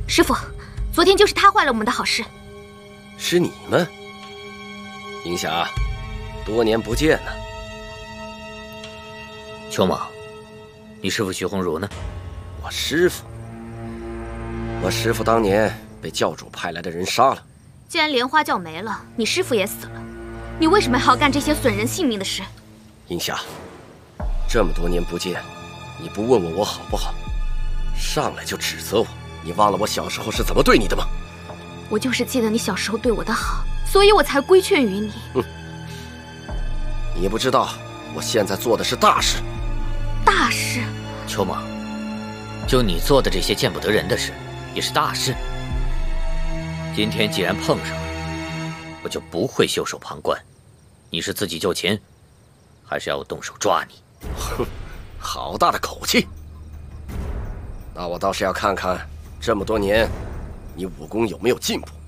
师傅，昨天就是他坏了我们的好事。 是你们？银霞，多年不见呢。 秋蟒，你师父徐鸿儒呢？ 我师父当年被教主派来的人杀了。 既然莲花教没了，你师父也死了，你为什么还要干这些损人性命的事？ 银霞，这么多年不见，你不问问我好不好，上来就指责我，你忘了我小时候是怎么对你的吗？ 我就是记得你小时候对我的好，所以我才规劝于你。 你不知道，我现在做的是大事。 大事？ 秋蟒，就你做的这些见不得人的事，也是大事。今天既然碰上了，我就不会袖手旁观。你是自己就擒，还是要我动手抓你？ 哼，好大的口气！那我倒是要看看，这么多年，你武功有没有进步？